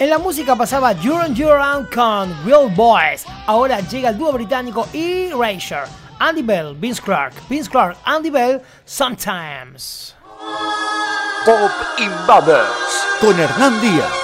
En la música pasaba Duran Duran con Real Boys. Ahora llega el dúo británico Erasure. Andy Bell, Vince Clarke, Andy Bell, Sometimes. Pop Invaders con Hernán Díaz.